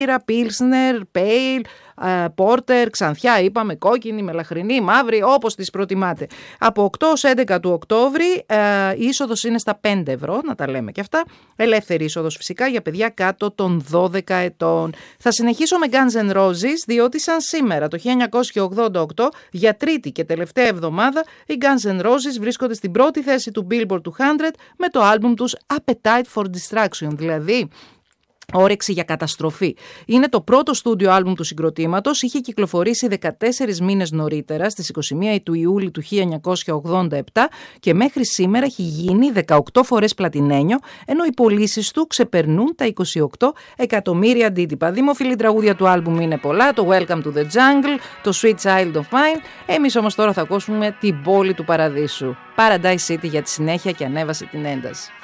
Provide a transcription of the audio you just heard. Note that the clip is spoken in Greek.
πίλσνερ, πέιλ, πόρτερ, ξανθιά είπαμε, κόκκινη, μελαχρινή, μαύρη, όπως τις προτιμάτε. Από 8 ως 11 του Οκτώβρη η είσοδος είναι στα 5 ευρώ, να τα λέμε και αυτά. Ελεύθερη είσοδος φυσικά για παιδιά κάτω των 12 ετών. Θα συνεχίσω με Guns N' Roses, διότι σαν σήμερα το 1988, για τρίτη και τελευταία εβδομάδα, οι Guns N' Roses βρίσκονται στην πρώτη θέση του Billboard 200 με το άλμπουμ τους Appetite for Destruction, δηλαδή όρεξη για καταστροφή. Είναι το πρώτο στούντιο άλμπουμ του συγκροτήματος, είχε κυκλοφορήσει 14 μήνες νωρίτερα, στις 21 του Ιούλη του 1987 και μέχρι σήμερα έχει γίνει 18 φορές πλατινένιο, ενώ οι πωλήσεις του ξεπερνούν τα 28 εκατομμύρια αντίτυπα. Δημοφιλή τραγούδια του άλμπουμ είναι πολλά, το Welcome to the Jungle, το Sweet Child of Mine. Εμείς όμως τώρα θα ακούσουμε την πόλη του παραδείσου, Paradise City, για τη συνέχεια και ανέβασε την ένταση.